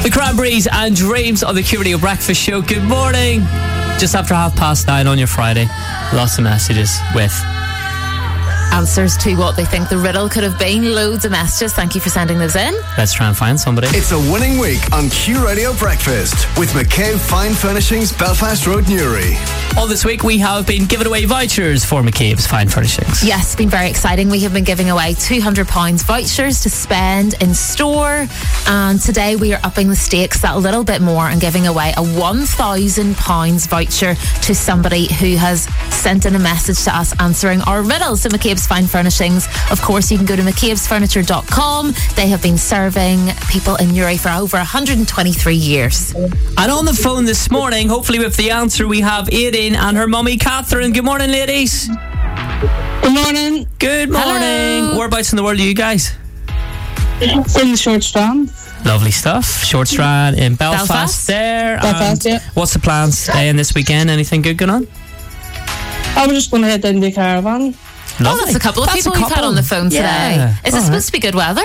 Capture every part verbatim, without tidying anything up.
The Cranberries and Dreams on the Q Radio Breakfast Show. Good morning. Just after half past nine on your Friday. Lots of messages with answers to what they think the riddle could have been. Loads of messages. Thank you for sending those in. Let's try and find somebody. It's a winning week on Q Radio Breakfast with McCabe Fine Furnishings, Belfast Road, Newry. All this week we have been giving away vouchers for McCabe's Fine Furnishings. Yes, it's been very exciting. We have been giving away two hundred pounds vouchers to spend in store, and today we are upping the stakes that little bit more and giving away a one thousand pounds voucher to somebody who has sent in a message to us answering our riddle. So McCabe's Fine Furnishings, of course, you can go to mccabes furniture dot com. They have been serving people in Newry for over one hundred twenty-three years. And on the phone this morning, hopefully with the answer, we have Aideen and her mummy Catherine. Good morning, ladies. Good morning. Good morning. Hello. Whereabouts in the world are you guys? In the Short Strand. Lovely stuff. Short Strand in Belfast, Belfast. there. Belfast, And yeah. What's the plans staying this weekend? Anything good going on? I was just going to head down to the caravan. Oh, that's a couple of That's people a we've had couple. on the phone today. Yeah. Is it All supposed right. to be good weather?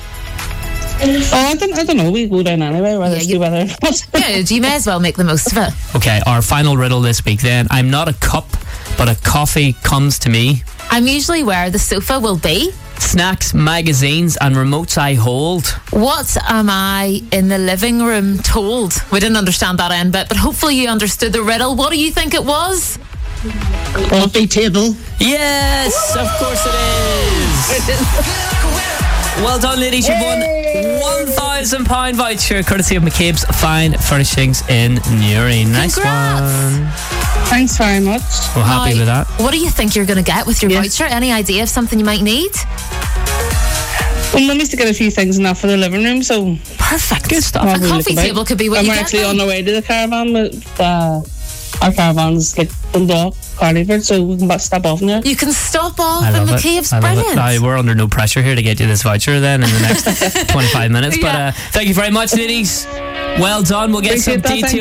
Oh, I don't, I don't know. We go down anyway, whether Yeah, it's you- good weather or not. Good. You may as well make the most of it. Okay, our final riddle this week then. I'm not a cup, but a coffee comes to me. I'm usually where the sofa will be. Snacks, magazines, and remotes I hold. What am I in the living room told? We didn't understand that end bit, but hopefully you understood the riddle. What do you think it was? Coffee table. Yes, of course it is. Well done, ladies. You've won one thousand pounds voucher courtesy of McCabe's Fine Furnishings in Newry. Nice Congrats. one. Thanks very much. We're happy Now, with that. What do you think you're going to get with your Yeah. voucher? Any idea of something you might need? Well, Mum needs to get a few things enough for the living room, so Perfect. Good stuff. A Probably coffee look about. table could be what And you we're get. actually then. on our way to the caravan. But, uh, our caravan's like Dundalk, Carlingford, so we can stop off in there. You can stop off I in love it. McCabe's. I love Brilliant. it. Now, we're under no pressure here to get you this voucher then in the next twenty-five minutes. But Yeah. uh, thank you very much, ladies. Well done. We'll get Appreciate some that, thank details.